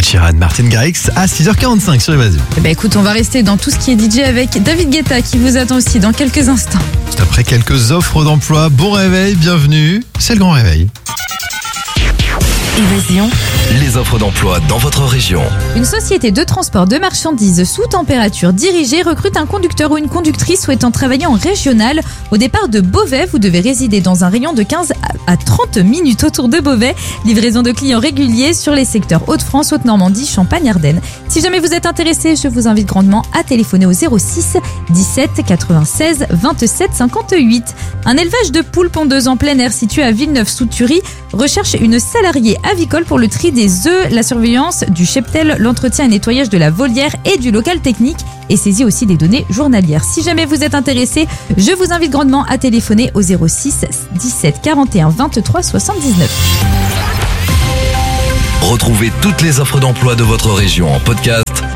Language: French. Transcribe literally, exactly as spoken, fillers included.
Sheeran, Martin Garrix à six heures quarante-cinq sur Évasion. Eh ben écoute, on va rester dans tout ce qui est D J avec David Guetta qui vous attend aussi dans quelques instants. Juste après quelques offres d'emploi, bon réveil, bienvenue, c'est le grand réveil. Évasion. Les offres d'emploi dans votre région. Une société de transport de marchandises sous température dirigée recrute un conducteur ou une conductrice souhaitant travailler en régional. Au départ de Beauvais, vous devez résider dans un rayon de quinze à trente minutes autour de Beauvais. Livraison de clients réguliers sur les secteurs Hauts-de-France, Haute-Normandie, Champagne, Ardennes. Si jamais vous êtes intéressé, je vous invite grandement à téléphoner au zéro six dix-sept quatre-vingt-seize vingt-sept cinquante-huit. Un élevage de poules pondeuses en plein air situé à Villeneuve-sous-Thury recherche une salariée avicole pour le tri des œufs, la surveillance du cheptel, l'entretien et nettoyage de la volière et du local technique et saisie aussi des données journalières. Si jamais vous êtes intéressé, je vous invite grandement à téléphoner au zéro six dix-sept quarante et un vingt-trois soixante-dix-neuf. Retrouvez toutes les offres d'emploi de votre région en podcast